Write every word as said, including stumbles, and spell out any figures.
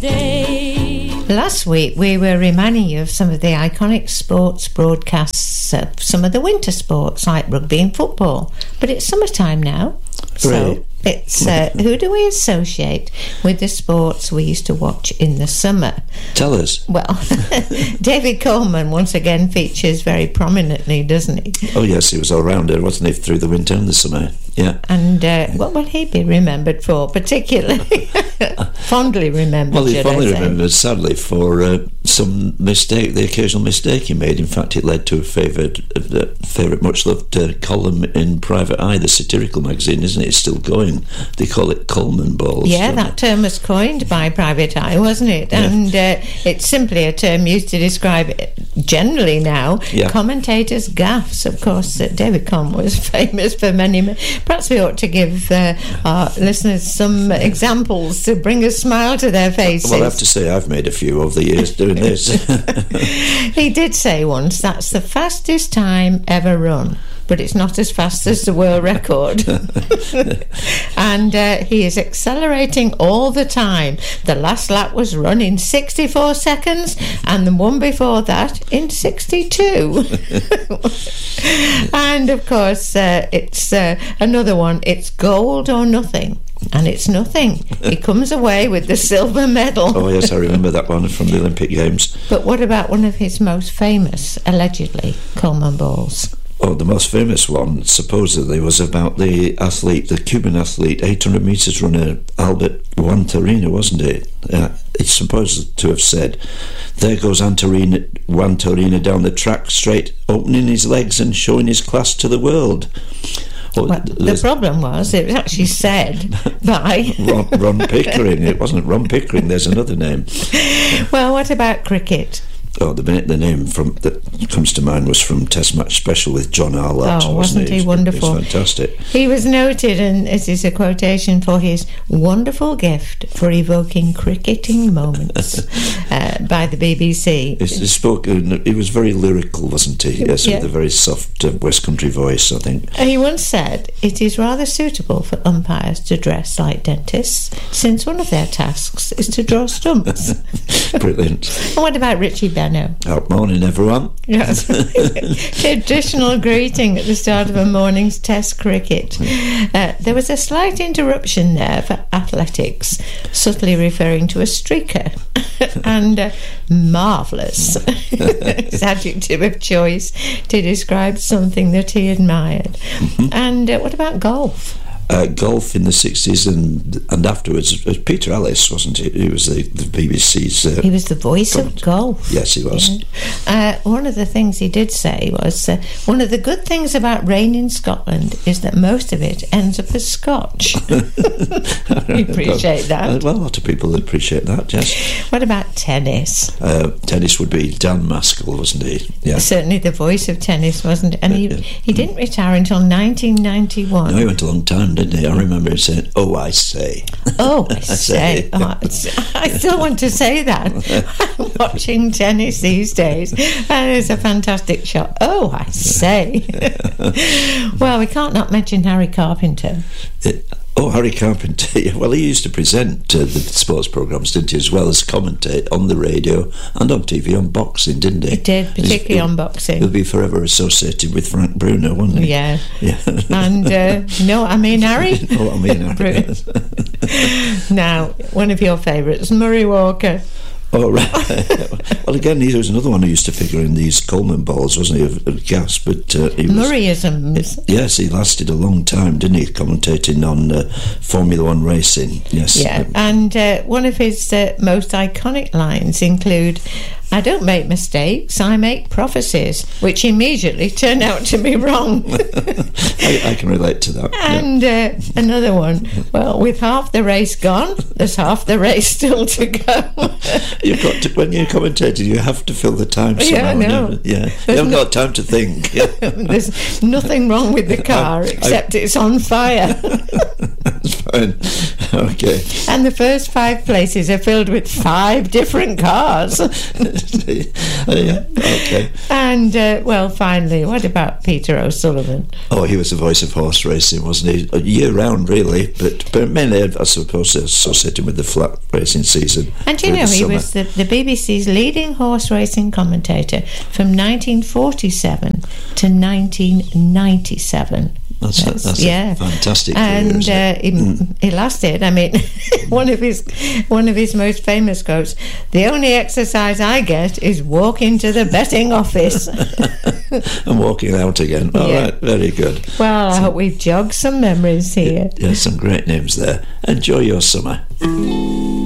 Dave. Last week we were reminding you of some of the iconic sports broadcasts of some of the winter sports like rugby and football. But it's summertime now, so Right. it's uh, who do we associate with the sports we used to watch in the summer? Tell us. Well, David Coleman once again features very prominently, doesn't he? Oh, yes, he was all rounder, wasn't he, through the winter and the summer? Yeah. And uh, what will he be remembered for, particularly? Fondly remembered, Well, he's should I fondly say. remembered, sadly, for uh, some mistake, the occasional mistake he made. In fact, it led to a favourite, uh, favourite much-loved uh, column in Private Eye, the satirical magazine, isn't it? It's still going. They call it Coleman balls. Yeah, don't that they? term was coined by Private Eye, wasn't it? Yeah. And uh, it's simply a term used to describe it generally now Yeah. commentators' gaffes. Of course, uh, David Coleman was famous for many. ma- Perhaps we ought to give uh, our listeners some examples to bring a smile to their faces. Well, I have to say, I've made a few over the years doing this. He did say once, that's the fastest time ever run, but it's not as fast as the world record. And uh, he is accelerating all the time. The last lap was run in sixty-four seconds, and the one before that in sixty-two. And of course, uh, it's uh, another one. It's gold or nothing. And it's nothing. He comes away with the silver medal. Oh, yes, I remember that one from the Olympic Games. But what about one of his most famous, allegedly, Coleman balls? Oh, the most famous one, supposedly, was about the athlete, the Cuban athlete, eight hundred metres runner, Albert Juantorina, wasn't it? Uh, it's supposed to have said, there goes Antorina, Juantorina down the track straight, opening his legs and showing his class to the world. Well, Well, the problem was it was actually said by Ron, Ron Pickering. It wasn't Ron Pickering, there's another name. Well, what about cricket? Oh, the minute the name from that comes to mind was from Test Match Special with John Arlott. Oh, wasn't wasn't it? he It was- wonderful? It was fantastic. He was noted, and this is a quotation, for his wonderful gift for evoking cricketing moments uh, by the B B C. He, he spoke. uh, He was very lyrical, wasn't he? Yes, Yeah. with a very soft uh, West Country voice, I think. He once said, it is rather suitable for umpires to dress like dentists, since one of their tasks is to draw stumps. Brilliant. And what about Richie Benno? Out morning, everyone. Yes. Traditional greeting at the start of a morning's Test cricket. Uh, there was a slight interruption there for athletics, subtly referring to a streaker. And uh, marvellous, his adjective of choice to describe something that he admired. Mm-hmm. And uh, what about golf? Uh, golf in the sixties and and afterwards. It was Peter Ellis, wasn't it? He was the, the B B C's. Uh, He was the voice of comment- golf. Yes, he was. Uh, one of the things he did say was, uh, one of the good things about rain in Scotland is that most of it ends up as Scotch. You appreciate Uh, that. well, a lot of people appreciate that, yes. What about tennis? Uh, tennis would be Dan Maskell, wasn't he? Yeah. Certainly the voice of tennis, wasn't it? And he, Yeah. he didn't retire until nineteen ninety-one. No, he went a long time, didn't he? I remember him saying, "Oh, I say." Oh, I say. say. Oh, it's- I still want to say that. I'm watching tennis these days, and it's a fantastic shot. Oh, I say. Well, we can't not mention Harry Carpenter. It, oh, Harry Carpenter. Yeah, well, he used to present uh, the sports programmes, didn't he, as well as commentate on the radio and on T V on boxing, didn't he? He did, particularly He's- on boxing. He'll be forever associated with Frank Bruno, won't he? Yeah. Yeah. And, uh, no, I mean, Harry. Oh, I mean, Harry. Brilliant. Now, one of your favourites, Murray Walker. Oh, right. Well, again, he was another one who used to figure in these Coleman balls, wasn't he, of, of gas, but uh, he was... Murrayisms. Yes, he lasted a long time, didn't he, commentating on uh, Formula One racing, yes. Yeah, Um, and uh, one of his uh, most iconic lines include, I don't make mistakes, I make prophecies, which immediately turned out to be wrong. I, I can relate to that. yeah. And uh, another one, well, with half the race gone, there's half the race still to go. You've got to, when you're commentating, you have to fill the time Yeah, I somehow. know. you Yeah, you There's haven't no- got time to think. Yeah. There's nothing wrong with the car I- except it's on fire. That's fine. Okay. And the first five places are filled with five different cars. Yeah, okay. And, uh, well, finally, what about Peter O'Sullivan? Oh, he was the voice of horse racing, wasn't he? Year round, really, but, but mainly, I suppose, associated with the flat racing season. And you know, he summer. was the, the B B C's leading horse racing commentator from nineteen forty-seven to nineteen ninety-seven. That's, that's, that's yeah. a fantastic and career, uh, he, mm. he lasted. I mean, one of his one of his most famous quotes: "The only exercise I get is walking to the betting office and walking out again." All yeah. right, very good. Well, so, I hope we've jogged some memories here. Yeah, some great names there. Enjoy your summer.